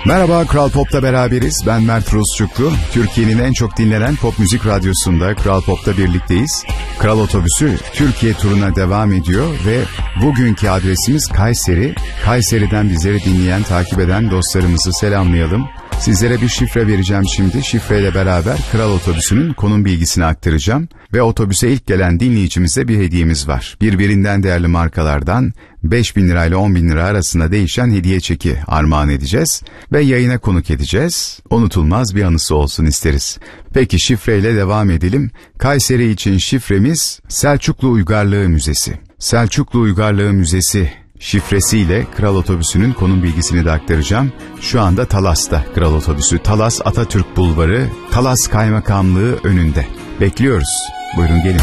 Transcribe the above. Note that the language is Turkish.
Merhaba, Kral Pop'ta beraberiz. Ben Mert Rusçuklu. Türkiye'nin en çok dinlenen pop müzik radyosunda Kral Pop'ta birlikteyiz. Kral Otobüsü Türkiye turuna devam ediyor ve bugünkü adresimiz Kayseri. Kayseri'den bizleri dinleyen, takip eden dostlarımızı selamlayalım. Sizlere bir şifre vereceğim şimdi. Şifreyle beraber Kral Otobüsü'nün konum bilgisini aktaracağım. Ve otobüse ilk gelen dinleyicimize bir hediyemiz var. Birbirinden değerli markalardan 5.000 lirayla 10.000 lira arasında değişen hediye çeki armağan edeceğiz. Ve yayına konuk edeceğiz. Unutulmaz bir anısı olsun isteriz. Peki şifreyle devam edelim. Kayseri için şifremiz Selçuklu Uygarlığı Müzesi. Selçuklu Uygarlığı Müzesi şifresiyle Kral Otobüsü'nün konum bilgisini de aktaracağım. Şu anda Talas'ta Kral Otobüsü. Talas Atatürk Bulvarı, Talas Kaymakamlığı önünde. Bekliyoruz. Buyurun gelin.